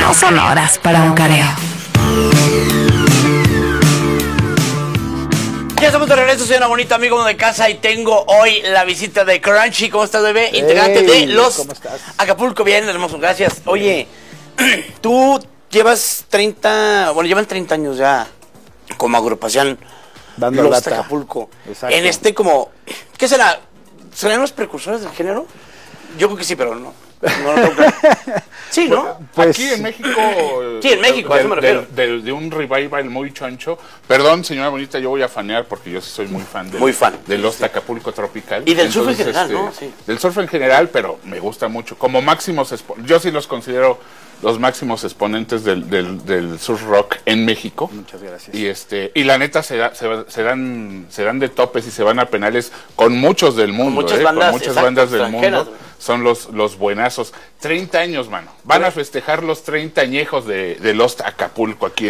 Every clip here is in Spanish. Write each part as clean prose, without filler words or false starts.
No son horas para un careo. Ya estamos de regreso, soy una bonita amigo de casa y tengo hoy la visita de Crunchy. ¿Cómo estás, bebé? Integrante de los Acapulco. Bien, hermoso, gracias. Oye, tú llevas 30, bueno, llevan 30 años ya como agrupación dando Los lata. Acapulco. Exacto. En este como, ¿qué será? ¿Serán los precursores del género? Yo creo que sí, pero no tengo claro. Sí, ¿no? Pues, aquí en México. Sí, en México, a eso me refiero. De un revival muy choncho. Perdón, señora bonita, yo voy a fanear porque yo sí soy muy fan de los Acapulco Tropical. Y del surf en general, ¿no? Sí. Del surf en general, pero me gusta mucho. Como máximos, yo sí los considero los máximos exponentes del surf rock en México. Muchas gracias. Y la neta se dan de topes y se van a penales con muchos del mundo, con muchas bandas del mundo. Son los buenazos. 30 años, mano. Van a festejar los 30 añejos de Lost Acapulco aquí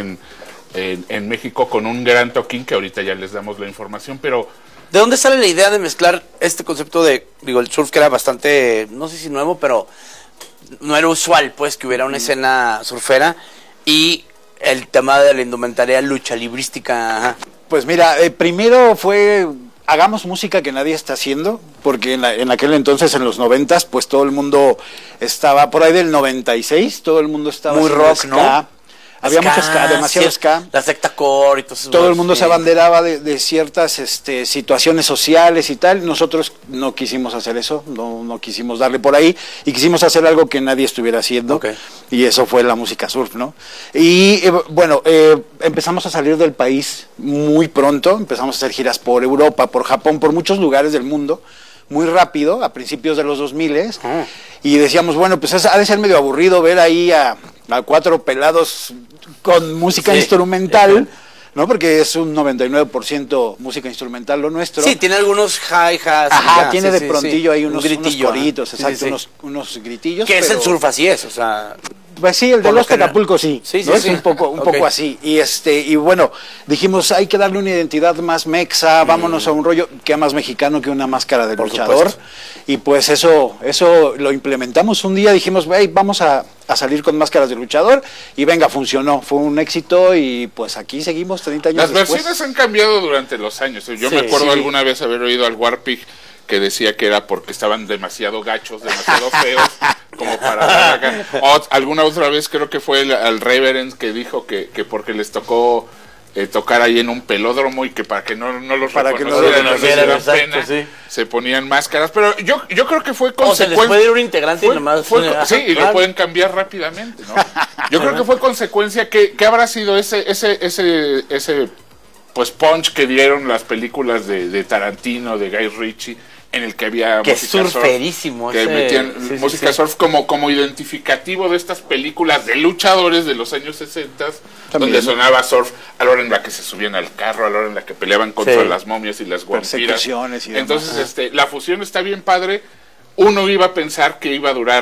en México con un gran toquín que ahorita ya les damos la información, pero... ¿De dónde sale la idea de mezclar este concepto de, el surf que era bastante, no sé si nuevo, pero no era usual, pues, que hubiera una escena surfera y el tema de la indumentaria lucha librística? Ajá. Pues mira, primero fue... Hagamos música que nadie está haciendo, porque en aquel entonces, en los 90s, pues todo el mundo estaba, por ahí del 96, todo el mundo estaba muy rock, ska. ¿no? Había mucho ska, demasiado ska. La secta core y todo eso. Todo el mundo se abanderaba de ciertas situaciones sociales y tal. Nosotros no quisimos hacer eso, no quisimos darle por ahí, y quisimos hacer algo que nadie estuviera haciendo. Okay. Y eso fue la música surf, ¿no? Y empezamos a salir del país muy pronto, empezamos a hacer giras por Europa, por Japón, por muchos lugares del mundo, muy rápido, a principios de los 2000, y decíamos, bueno, pues ha de ser medio aburrido ver ahí a 4 pelados con música instrumental, ¿no? Porque es un 99% música instrumental lo nuestro. Sí, tiene algunos hi-hats. Ajá, tiene de prontillo ahí unos coritos, sí, exacto, unos gritillos. Que es el surf, así es, o sea... Pues sí, el de Los Acapulco sí, ¿no? Es un poco así. Y bueno, dijimos, hay que darle una identidad más mexa, vámonos a un rollo que más mexicano que una máscara de luchador. Supuesto. Y pues eso lo implementamos un día, dijimos, hey, vamos a salir con máscaras de luchador, y venga, funcionó, fue un éxito, y pues aquí seguimos 30 años después. Las versiones han cambiado durante los años. Yo me acuerdo alguna vez haber oído al Warpig que decía que era porque estaban demasiado gachos, demasiado feos, como para dar acá. O alguna otra vez creo que fue al Reverend que dijo que porque les tocó tocar ahí en un pelódromo y que para que no los reconocieran, pena, se ponían máscaras. Pero yo creo que fue consecuencia. O se les puede ir un integrante y nomás... Sí, y lo pueden cambiar rápidamente, ¿no? Yo creo que fue consecuencia que habrá sido ese pues punch que dieron las películas de Tarantino, de Guy Ritchie, en el que había que música surferísimo, surf, que metían música surf como identificativo de estas películas de luchadores de los años 60, donde sonaba surf a la hora en la que se subían al carro, a la hora en la que peleaban contra las momias y las vampiras. Y entonces la fusión está bien padre. Uno iba a pensar que iba a durar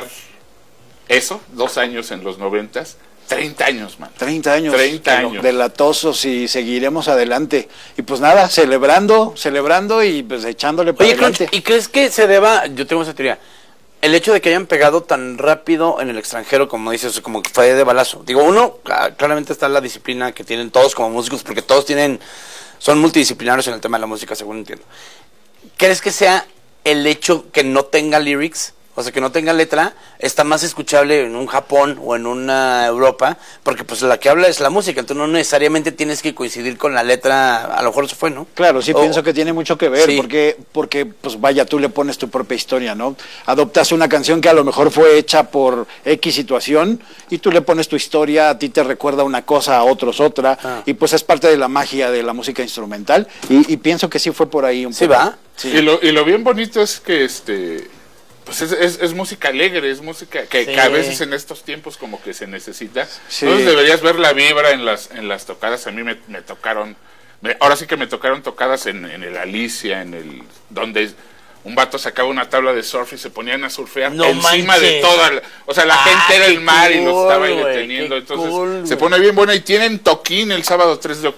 eso, 2 años en los 90s. 30 años, man. 30 años. Delatosos, y seguiremos adelante. Y pues nada, celebrando y pues echándole para adelante. ¿Y crees que se deba, yo tengo esa teoría, el hecho de que hayan pegado tan rápido en el extranjero, como dices, como que fue de balazo? Digo, uno, claramente está la disciplina que tienen todos como músicos, porque todos son multidisciplinarios en el tema de la música, según entiendo. ¿Crees que sea el hecho que no tenga lyrics? O sea, que no tenga letra, está más escuchable en un Japón o en una Europa, porque pues la que habla es la música, entonces no necesariamente tienes que coincidir con la letra, a lo mejor eso fue, ¿no? Claro, sí, pienso que tiene mucho que ver, porque pues vaya, tú le pones tu propia historia, ¿no? Adoptas una canción que a lo mejor fue hecha por X situación, y tú le pones tu historia, a ti te recuerda una cosa, a otros otra, y pues es parte de la magia de la música instrumental, y pienso que sí fue por ahí un poco. ¿Sí va? Sí. Y lo bien bonito es que pues es música alegre, es música que a veces en estos tiempos como que se necesita. Entonces deberías ver la vibra en las tocadas. A mí me tocaron, ahora sí que me tocaron tocadas en el Alicia, donde un vato sacaba una tabla de surf y se ponían a surfear encima de toda o sea, la gente era el mar y los estaba ahí deteniendo. Entonces se pone bien buena, y tienen toquín el sábado 3 de